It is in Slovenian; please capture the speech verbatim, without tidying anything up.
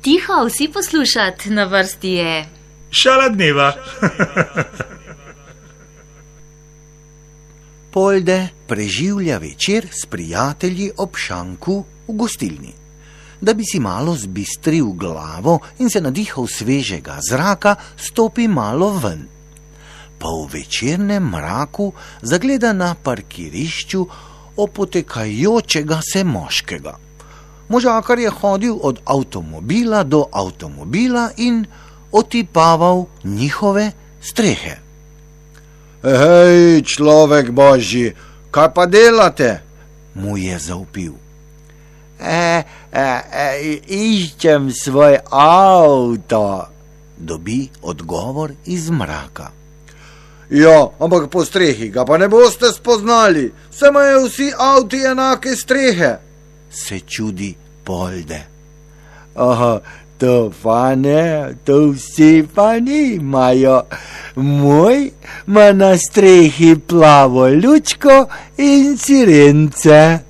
Tiho, vsi poslušat, na vrsti je Šala dneva. Polde preživlja večer s prijatelji ob šanku v gostilni. Da bi si malo zbistril glavo in se nadihal svežega zraka, stopi malo ven. Pa v večernem mraku zagleda na parkirišču opotekajočega se moškega. Možakar je hodil od avtomobila do avtomobila in otipaval njihove strehe. Hej, človek božji, kaj pa delate? Mu je zavpil. E, e, e, iščem svoj avto, dobi odgovor iz mraka. Ja, ampak po strehi ga pa ne boste spoznali, saj imajo vsi avti enake strehe, se čudi Polde. Aha, to pa ne, to vsi pa nimajo. Moj ima na strehi plavo lučko in sirence.